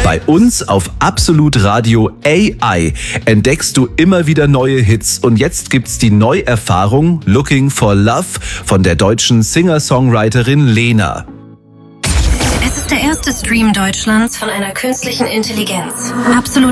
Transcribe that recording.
Bei uns auf Absolut Radio AI entdeckst du immer wieder neue Hits und jetzt gibt's die Neuerfahrung Looking for Love von der deutschen Singer-Songwriterin Lena. Es ist der erste Stream Deutschlands von einer künstlichen Intelligenz. Absolut